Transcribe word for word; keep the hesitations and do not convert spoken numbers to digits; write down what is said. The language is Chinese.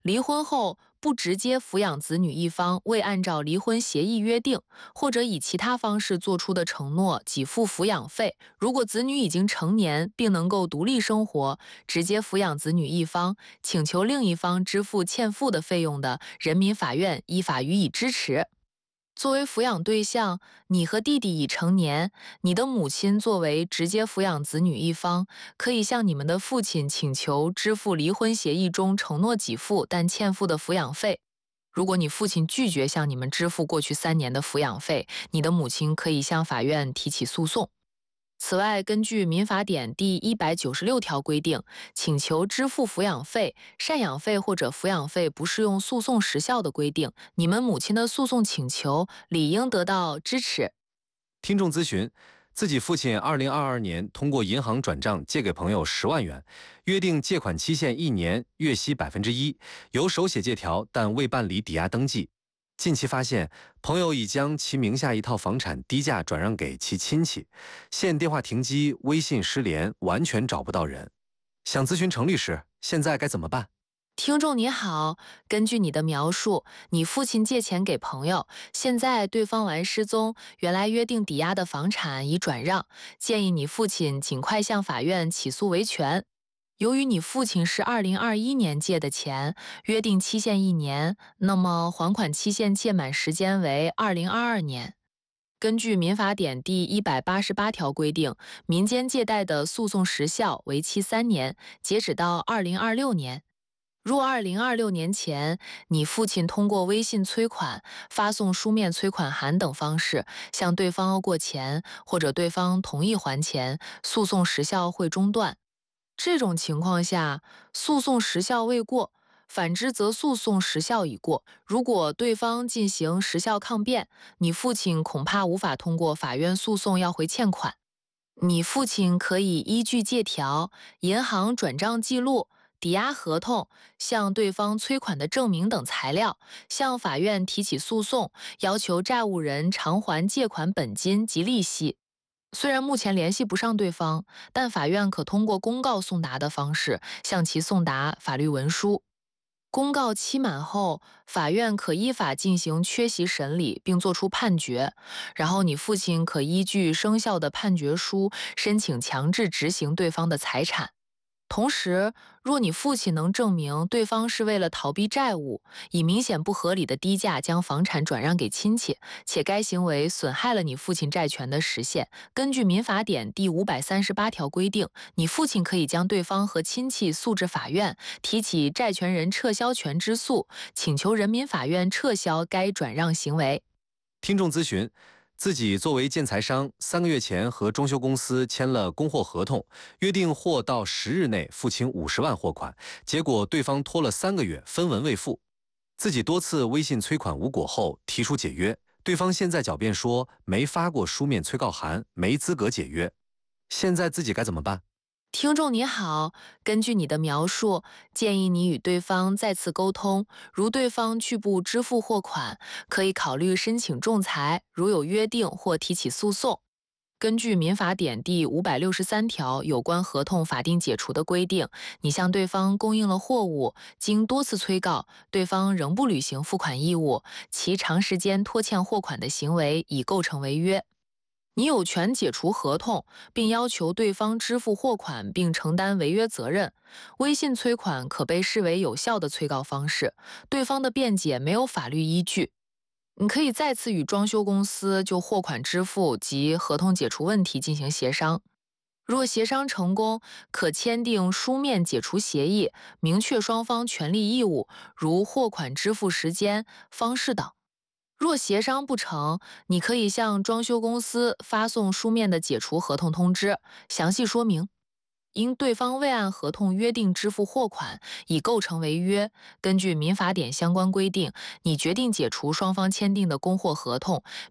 离婚后不直接抚养子女一方未按照离婚协议约定，或者以其他方式做出的承诺给付抚养费，如果子女已经成年并能够独立生活，直接抚养子女一方，请求另一方支付欠付的费用的，人民法院依法予以支持。作为抚养对象，你和弟弟已成年，你的母亲作为直接抚养子女一方，可以向你们的父亲请求支付离婚协议中承诺给付但欠付的抚养费。如果你父亲拒绝向你们支付过去三年的抚养费，你的母亲可以向法院提起诉讼。此外，根据民法典第一百九十六条规定，请求支付抚养费、赡养费或者抚养费不适用诉讼时效的规定，你们母亲的诉讼请求理应得到支持。 听众咨询，自己父亲二零二二年通过银行转账借给朋友十万元，约定借款期限一年，月息百分之一，有手写借条，但未办理抵押登记。近期发现，朋友已将其名下一套房产低价转让给其亲戚，现电话停机，微信失联，完全找不到人。想咨询程律师，现在该怎么办？ 听众你好，根据你的描述，你父亲借钱给朋友，现在对方玩失踪，原来约定抵押的房产已转让，建议你父亲尽快向法院起诉维权。由于你父亲是二零二一年借的钱，约定期限一年，那么还款期限届满时间为二零二二年。根据民法典第一百八十八条规定，民间借贷的诉讼时效为期三年，截止到二零二六年。若二零二六年前，你父亲通过微信催款、发送书面催款函等方式向对方讹过钱，或者对方同意还钱，诉讼时效会中断。这种情况下，诉讼时效未过，反之则诉讼时效已过。如果对方进行时效抗辩，你父亲恐怕无法通过法院诉讼要回欠款。你父亲可以依据借条、银行转账记录、抵押合同、向对方催款的证明等材料，向法院提起诉讼，要求债务人偿还借款本金及利息。虽然目前联系不上对方，但法院可通过公告送达的方式向其送达法律文书。公告期满后，法院可依法进行缺席审理并作出判决，然后你父亲可依据生效的判决书申请强制执行对方的财产。同时，若你父亲能证明对方是为了逃避债务，以明显不合理的低价将房产转让给亲戚，且该行为损害了你父亲债权的实现，根据民法典第五百三十八条规定，你父亲可以将对方和亲戚诉至法院，提起债权人撤销权之诉，请求人民法院撤销该转让行为。 听众咨询，自己作为建材商，三个月前和装修公司签了供货合同，约定货到十日内付清五十万货款，结果对方拖了三个月，分文未付。自己多次微信催款无果后提出解约，对方现在狡辩说没发过书面催告函，没资格解约。现在自己该怎么办？ 听众你好，根据你的描述，建议你与对方再次沟通，如对方拒不支付货款，可以考虑申请仲裁，如有约定或提起诉讼。根据民法典第五百六十三条有关合同法定解除的规定，你向对方供应了货物，经多次催告，对方仍不履行付款义务，其长时间拖欠货款的行为已构成违约。你有权解除合同，并要求对方支付货款并承担违约责任。微信催款可被视为有效的催告方式，对方的辩解没有法律依据。你可以再次与装修公司就货款支付及合同解除问题进行协商。若协商成功，可签订书面解除协议，明确双方权利义务，如货款支付时间、方式等。若协商不成，你可以向装修公司发送书面的解除合同通知，详细说明。因对方未按合同约定支付货款，已构成违约，根据民法典相关规定，你决定解除双方签订的供货合同，